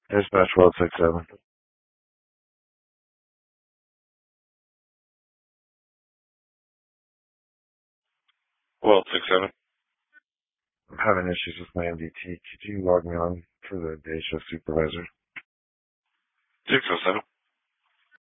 Dispatch World 67. World 67. I'm having issues with my MDT. Could you log me on for the day shift supervisor? 607.